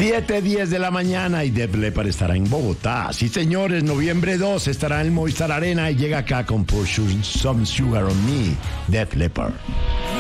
7:10 de la mañana y Def Leppard estará en Bogotá. Sí, señores, noviembre 2 estará en el Movistar Arena y llega acá con Pour Some Sugar on Me, Def Leppard.